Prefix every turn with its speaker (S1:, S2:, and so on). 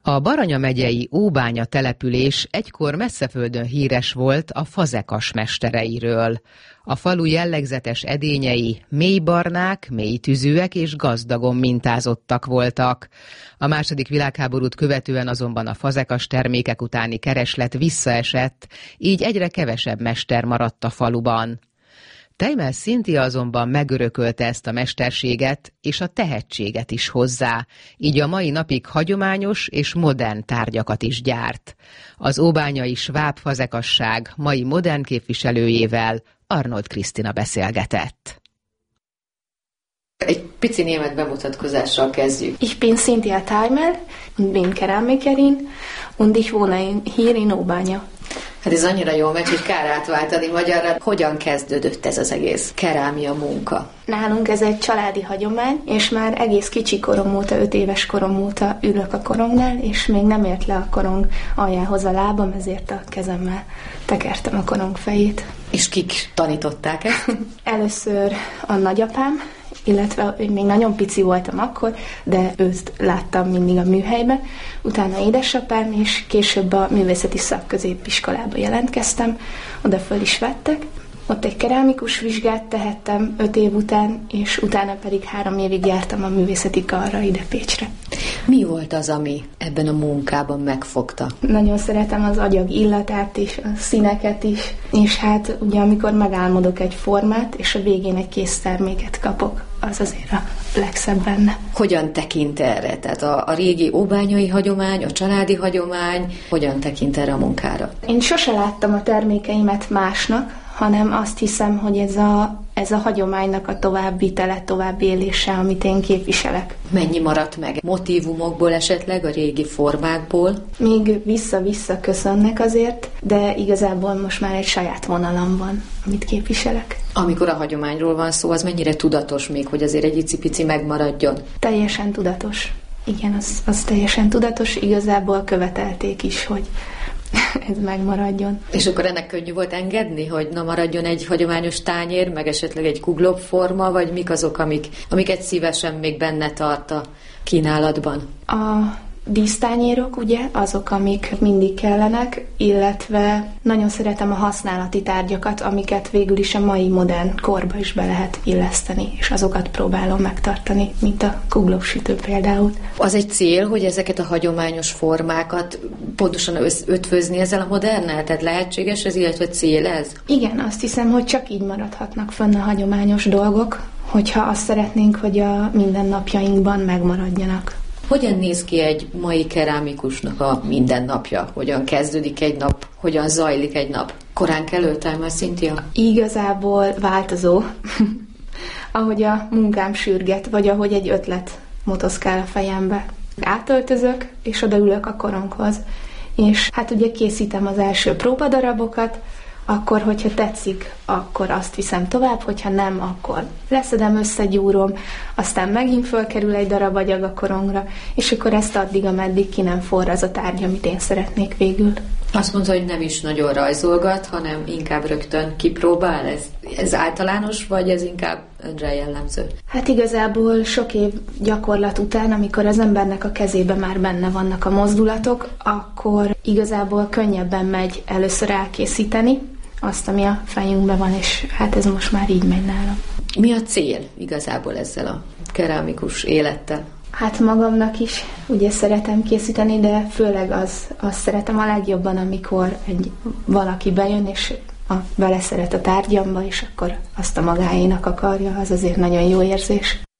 S1: A Baranya megyei Óbánya település egykor messzeföldön híres volt a fazekas mestereiről. A falu jellegzetes edényei mélybarnák, mélytűzűek és gazdagon mintázottak voltak. A II. Világháborút követően azonban a fazekas termékek utáni kereslet visszaesett, így egyre kevesebb mester maradt a faluban. Teimel Szintia azonban megörökölte ezt a mesterséget és a tehetséget is hozzá, így a mai napig hagyományos és modern tárgyakat is gyárt. Az óbányai sváb fazekasság mai modern képviselőjével, Arnold Krisztina beszélgetett.
S2: Egy pici német bemutatkozással kezdjük.
S3: Ich bin Cynthia Teimel und bin Keramikerin und ich wohne hier in Óbánya.
S2: Hát ez annyira jól megy, hogy kár átváltani magyarra. Hogyan kezdődött ez az egész kerámia munka?
S3: Nálunk ez egy családi hagyomány, és már egész kicsi korom óta, 5 éves korom óta ülök a korongnál, és még nem ért le a korong aljához a lábam, ezért a kezemmel tekertem a korong fejét.
S2: És kik tanították ezt?
S3: Először a nagyapám, illetve még nagyon pici voltam akkor, de őt láttam mindig a műhelyben. Utána édesapám, és később a művészeti szakközépiskolába jelentkeztem, oda föl is vettek. Ott egy kerámikus vizsgát tehettem 5 év után, és utána pedig 3 évig jártam a művészeti karra ide Pécsre.
S2: Mi volt az, ami ebben a munkában megfogta?
S3: Nagyon szeretem az agyag illatát is, a színeket is, és hát ugye amikor megálmodok egy formát, és a végén egy kész terméket kapok, az azért a legszebb benne.
S2: Hogyan tekint erre? Tehát a régi óbányai hagyomány, a családi hagyomány, hogyan tekint erre a munkára?
S3: Én sose láttam a termékeimet másnak, hanem azt hiszem, hogy ez a hagyománynak a továbbvitele, továbbélése, amit én képviselek.
S2: Mennyi maradt meg? Motívumokból esetleg, a régi formákból?
S3: Még vissza-vissza köszönnek azért, de igazából most már egy saját vonalam van, amit képviselek.
S2: Amikor a hagyományról van szó, az mennyire tudatos még, hogy azért egy icipici megmaradjon?
S3: Teljesen tudatos. Igen, az teljesen tudatos. Igazából követelték is, hogy ez megmaradjon.
S2: És akkor ennek könnyű volt engedni, hogy na maradjon egy hagyományos tányér, meg esetleg egy kuglob forma, vagy mik azok, amiket szívesen még benne tart a kínálatban?
S3: A dísztányérok, ugye, azok, amik mindig kellenek, illetve nagyon szeretem a használati tárgyakat, amiket végül is a mai modern korba is be lehet illeszteni, és azokat próbálom megtartani, mint a kuglósütő például.
S2: Az egy cél, hogy ezeket a hagyományos formákat pontosan ötvözni ezzel a modernnel? Tehát lehetséges ez, illetve cél ez?
S3: Igen, azt hiszem, hogy csak így maradhatnak fönn a hagyományos dolgok, hogyha azt szeretnénk, hogy a mindennapjainkban megmaradjanak.
S2: Hogyan néz ki egy mai kerámikusnak a mindennapja? Hogyan kezdődik egy nap? Hogyan zajlik egy nap? Korán kell Teimel Szintia?
S3: Igazából változó. Ahogy a munkám sürget, vagy ahogy egy ötlet motoszkál a fejembe. Átöltözök, és odaülök a koronghoz. És hát ugye készítem az első próbadarabokat, akkor, hogyha tetszik, akkor azt viszem tovább, hogyha nem, akkor leszedem, összegyúrom, aztán megint fölkerül egy darab agyag a korongra, és akkor ezt addig, ameddig ki nem forraz a tárgy, amit én szeretnék végül.
S2: Azt mondta, hogy nem is nagyon rajzolgat, hanem inkább rögtön kipróbál. Ez általános, vagy ez inkább önre jellemző?
S3: Hát igazából sok év gyakorlat után, amikor az embernek a kezében már benne vannak a mozdulatok, akkor igazából könnyebben megy először elkészíteni azt, ami a fejünkben van, és hát ez most már így megy nálam.
S2: Mi a cél igazából ezzel a kerámikus élettel?
S3: Hát magamnak is ugye szeretem készíteni, de főleg azt szeretem a legjobban, amikor valaki bejön, és beleszeret a tárgyamba, és akkor azt a magáénak akarja, az azért nagyon jó érzés.